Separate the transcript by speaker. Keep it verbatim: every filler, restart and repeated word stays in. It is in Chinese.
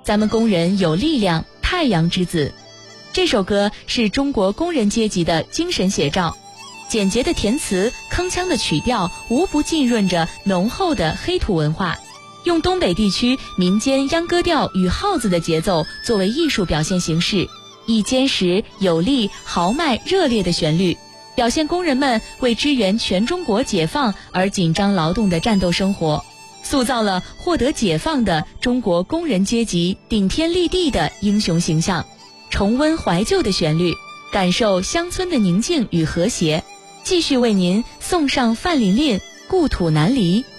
Speaker 1: 咱们工人有力量，太阳之子。这首歌是中国工人阶级的精神写照，简洁的填词，铿锵的曲调，无不浸润着浓厚的黑土文化，用东北地区民间秧歌调与号子的节奏作为艺术表现形式，以坚实有力、豪迈热烈的旋律，表现工人们为支援全中国解放而紧张劳动的战斗生活，塑造了获得解放的中国工人阶级顶天立地的英雄形象。重温怀旧的旋律，感受乡村的宁静与和谐，继续为您送上范琳琳《故土难离》。